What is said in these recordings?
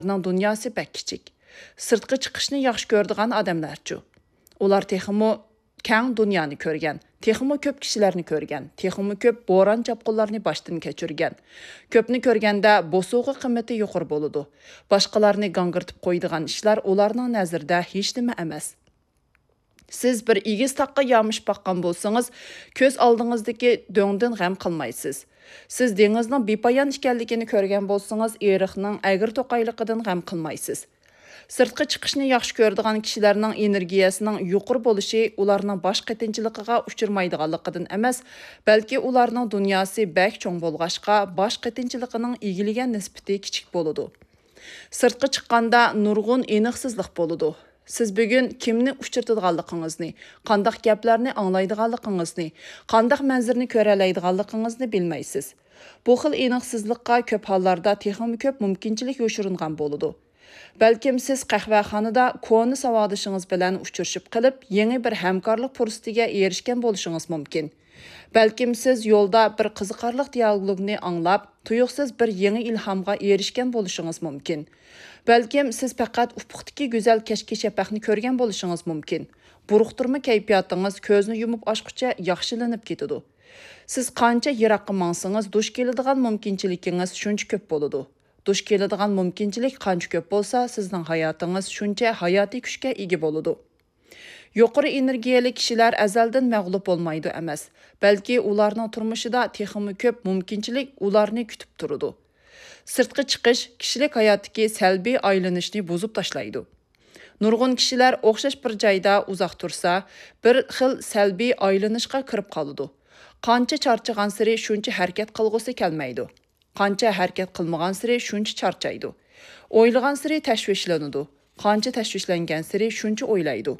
Dünyası bək kiçik. Sırtqı chiqishni yaxshi ko'radigan odamlarchu. Ular texmo keng dunyoni ko'rgan, texmo ko'p kishilarni ko'rgan, texmo ko'p bo'ron chapqinlarni boshdan kechirgan. Ko'pni ko'rganda bo'sug'i qimmati yuqori bo'ladi. Boshqalarni gangirtib qo'ydigan ishlar ularning nazarida hech nima emas. Siz bir egiz taqqa yamış baqqan bolsanız, ko'z oldingizdagi do'ngdan g'am qilmaysiz. Siz dengizning bepoyon ekanligini ko'rgan bolsanız, eriqning agir to'qayliqidan g'am qilmaysiz. Sırtqı chiqishni yaxshi ko'radigan kishilarning energiyasining yuqori bo'lishi ularning bosh qatinchiligiga uchirmaydiganligidan emas, balki ularning dunyosi bak cho'ng bo'lg'ashqa bosh qatinchiligining egilagan nisbati kichik bo'ladi. Sırtqı chiqqanda nurg'un aniqsizlik bo'ladi. Siz bugun kimni uchirtadiganligingizni, qandaq gaplarni anglaydiganligingizni, qandaq manzarni ko'ralaydiganligingizni bilmaysiz. Bu xil aniqsizlikqa ko'p hollarda texnik ko'p mumkinchilik yoshiringan bo'ladi. Balkim siz qahvaxonada koni savodishingiz bilan uchrashib qilib, yangi bir hamkorlik fursatiga erishgan bo'lishingiz mumkin. Balkim siz yo'lda bir qiziqarli dialogni anglab, tuyuqsiz bir yangi ilhamga erishgan bo'lishingiz mumkin. Balkim siz faqat ufuqdagi go'zal kashki-shapaqni ko'rgan bo'lishingiz mumkin. Buruqtirma kayfiyatingiz ko'zni yumib ochguncha yaxshilanib ketadi. Siz qancha yiroqqa mangsangiz, dush keladigan mumkinchiligingiz shuncha ko'p bo'ladi. Dush keladigan mumkinchilik qancha ko'p bo'lsa, sizning hayotingiz shuncha hayotiy kuchga ega bo'ladi. Yuqori energiyali kishilar azaldan mag'lub bo'lmaydi emas, balki ularning turmushida texmi ko'p mumkinchilik ularni kutib turadi. Sırtqı chiqish kishilik hayotdagi salbiy aylanishni buzib tashlaydi. Nurg'un kishilar o'xshash bir joyda uzoq tursa, bir xil salbiy aylanishga kirib qoladi. Qancha charchagan siri shuncha harakat qilg'usi kelmaydi. Qancha harakat qilmagan siri shuncha charchaydi. O'ylagan siri tashvishlanadi. Qancha tashvishlangan siri shuncha o'ylaydi.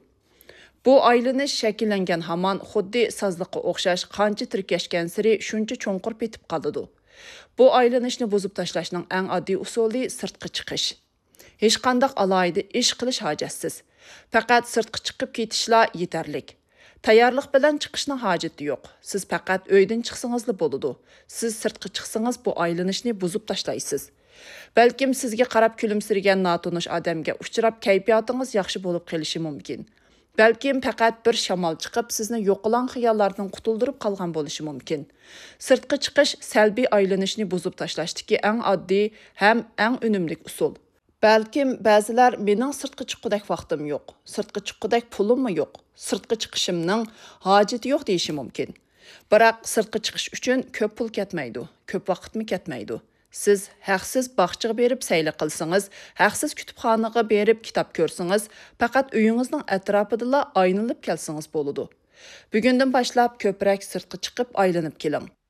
Bu aylanish shakllangan hamon xuddi sazliqqa o'xshash qancha tirkashgan siri shuncha cho'nqir petib qoladi. Bu aylanishni buzib tashlashning eng oddiy usuli sirtqi chiqish. Hech qanday alohida ish qilish hojatsiz. Faqat sirtqi chiqib ketishla yetarlik. Tayyorlik bilan chiqishning hojati yo'q. Siz faqat uydan chiqsangizla bo'ladi. Siz sirtqi chiqsangiz bu aylanishni buzib tashlaysiz. Balkim sizga qarab kulimsirgan notanish odamga uchrab kayfiyatingiz yaxshi bo'lib qolishi mumkin. Balkim faqat bir shamol chiqib sizni yo'qolan xiyollardan qutuldirib qolgan bo'lishi mumkin. Sirtqi chiqish salbiy aylanishni buzib tashlashdagi eng oddiy ham eng unumli usul. Balkim ba'zilar mening sirtqi chiqqudek vaqtim yo'q, sirtqi chiqqudek pulimmi yo'q, sirtqi chiqishimning hojati yo'q deyishi mumkin. Biroq sirtqi chiqish uchun ko'p pul ketmaydi, ko'p vaqtmi ketmaydi. Siz haqsiz bog'chaga berib sayli qilsangiz, haqsiz kutubxonaga berib kitob ko'rsangiz, faqat uyingizning atrofida aylanib kelsangiz bo'ladi. Bugundan boshlab ko'proq sirtqi chiqib aylanib keling.